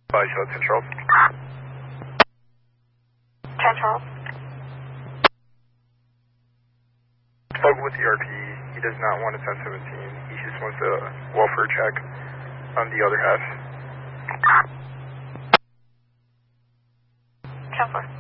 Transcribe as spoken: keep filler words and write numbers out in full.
Bye, Charlotte, ten Charles. ten Charles. Spoke with the E R P. He does not want a ten seventeen. He just wants a welfare check on the other half. ten four.